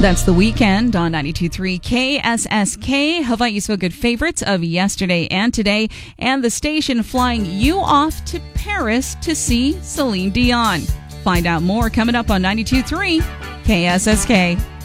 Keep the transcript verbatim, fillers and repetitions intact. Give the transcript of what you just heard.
That's The Weekend on ninety-two point three K S S K, Hawaii's feel-good favorites of yesterday and today, and the station flying you off to Paris to see Celine Dion. Find out more coming up on ninety-two point three K S S K.